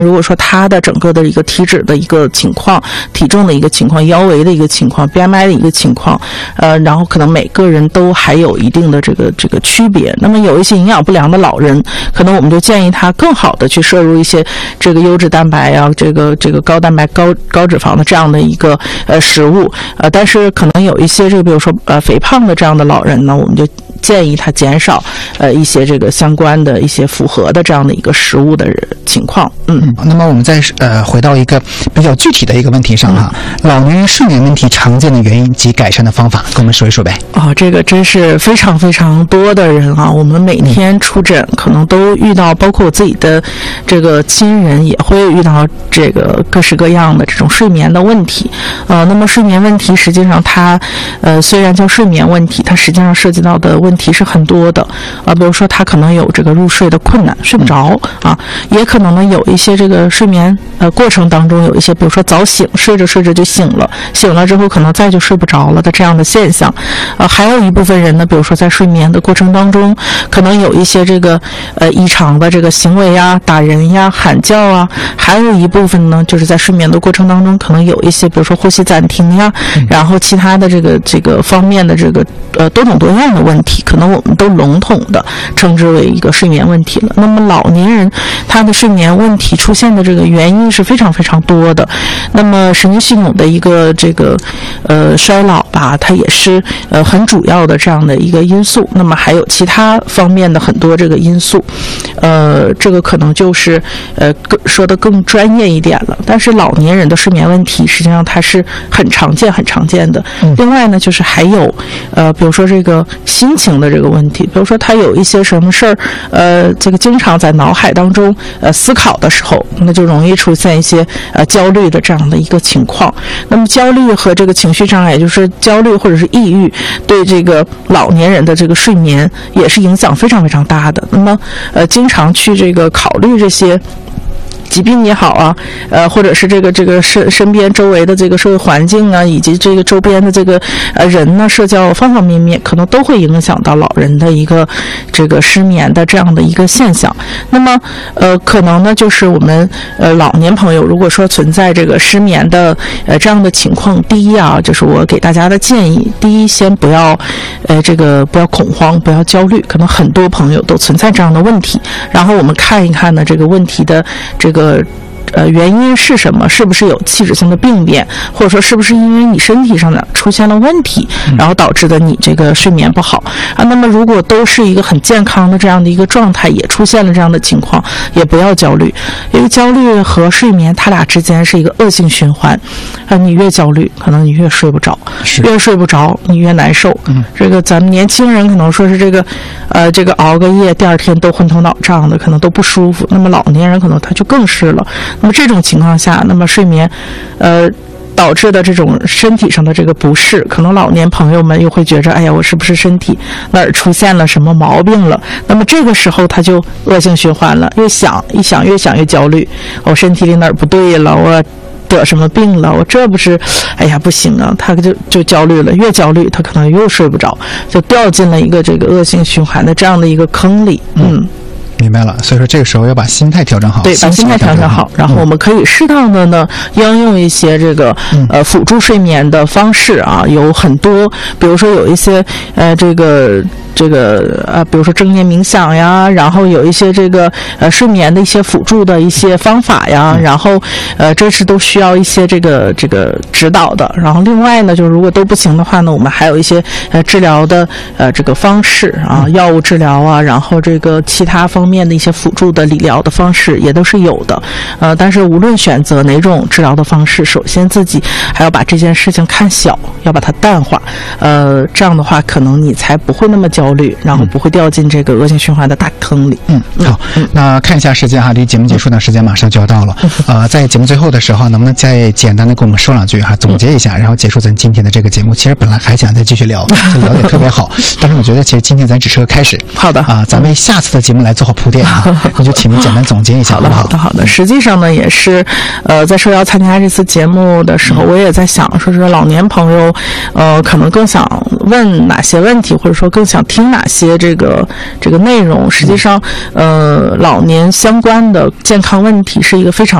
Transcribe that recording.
如果说他的整个的一个体脂的一个情况、体重的一个情况、腰围的一个情况、BMI 的一个情况，然后可能每个人都还有一定的这个区别。那么有一些营养不良的老人，可能我们就建议他更好的去摄入一些这个优质蛋白啊，这个高蛋白、高脂肪的这样的一个食物。但是可能有一些这个比如说肥胖的这样的老人呢，我们就建议他减少一些这个相关的一些符合的这样的一个食物的情况。 那么我们再回到一个比较具体的一个问题上哈，老年人睡眠问题常见的原因及改善的方法，跟我们说一说呗。 这个真是非常非常多的人啊，我们每天出诊可能都遇到，包括我自己的这个亲人也会遇到这个各式各样的这种睡眠的问题。那么睡眠问题实际上它虽然叫睡眠问题，它实际上涉及到的问题是很多的比如说他可能有这个入睡的困难，睡不着也可能呢有一些这个睡眠过程当中有一些比如说早醒，睡着睡着就醒了，醒了之后可能再就睡不着了的这样的现象。还有一部分人呢，比如说在睡眠的过程当中可能有一些这个异常的这个行为呀，打人呀，喊叫啊，还有一部分呢就是在睡眠的过程当中可能有一些比如说呼吸暂停呀，然后其他的这个方面的这个多种多样的问题，可能我们都笼统的称之为一个睡眠问题了。那么老年人他的睡眠问题出现的这个原因是非常非常多的。那么神经系统的一个这个衰老吧，它也是很主要的这样的一个因素。那么还有其他方面的很多这个因素，这个可能就是说的更专业一点了。但是老年人的睡眠问题实际上它是很常见的。另外呢，就是还有比如说这个心情的这个问题，比如说他有一些什么事儿这个经常在脑海当中思考的时候，那就容易出现一些焦虑的这样的一个情况。那么焦虑和这个情绪障碍，就是焦虑或者是抑郁，对这个老年人的这个睡眠也是影响非常非常大的。那么经常去这个考虑这些疾病也好啊，或者是这个身边周围的这个社会环境啊，以及这个周边的这个人呢，社交方方面面，可能都会影响到老人的一个这个失眠的这样的一个现象。那么可能呢，就是我们老年朋友如果说存在这个失眠的这样的情况，第一啊，就是我给大家的建议，第一，先不要不要恐慌，不要焦虑，可能很多朋友都存在这样的问题。然后我们看一看呢，这个问题的这个原因是什么？是不是有器质性的病变，或者说是不是因为你身体上的出现了问题，然后导致的你这个睡眠不好那么如果都是一个很健康的这样的一个状态，也出现了这样的情况，也不要焦虑，因为焦虑和睡眠它俩之间是一个恶性循环你越焦虑，可能你越睡不着，越睡不着你越难受。这个咱们年轻人可能说是这个熬个夜，第二天都昏头脑胀的，可能都不舒服。那么老年人可能他就更是了。那么这种情况下，那么睡眠导致的这种身体上的这个不适，可能老年朋友们又会觉着，哎呀，我是不是身体哪儿出现了什么毛病了？那么这个时候他就恶性循环了，越想越焦虑，我身体里哪儿不对了，我得什么病了，我这不是哎呀不行啊，他就焦虑了，越焦虑他可能又睡不着，就掉进了一个这个恶性循环的这样的一个坑里。 明白了，所以说这个时候要把心态调整好。 对，把心态调整好，然后我们可以适当的呢应用一些这个辅助睡眠的方式啊，有很多，比如说有一些比如说正念冥想呀，然后有一些这个睡眠的一些辅助的一些方法呀，然后这是都需要一些这个指导的。然后另外呢，就是如果都不行的话呢，我们还有一些治疗的这个方式啊，药物治疗啊，然后这个其他方面的一些辅助的理疗的方式也都是有的。但是无论选择哪种治疗的方式，首先自己还要把这件事情看小，要把它淡化。这样的话可能你才不会那么焦虑，然后不会掉进这个恶性循环的大坑里。 好，那看一下时间哈，离节目结束的时间马上就要到了。在节目最后的时候，能不能再简单的跟我们说两句哈，总结一下，然后结束咱今天的这个节目。其实本来还想再继续聊，聊得特别好，但是我觉得其实今天咱只是个开始。 好的咱为下次的节目来做好铺垫啊，你就请您简单总结一下，好不好？ 好的。实际上呢，也是在受邀参加这次节目的时候，我也在想，说是老年朋友可能更想问哪些问题，或者说更想听哪些这个内容。实际上老年相关的健康问题是一个非常